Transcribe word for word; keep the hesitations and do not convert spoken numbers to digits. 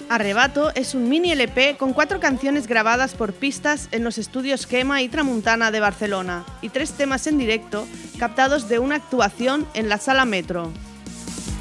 Arrebato es un mini L P con cuatro canciones grabadas por pistas en los estudios Quema y Tramuntana de Barcelona y tres temas en directo captados de una actuación en la Sala Metro.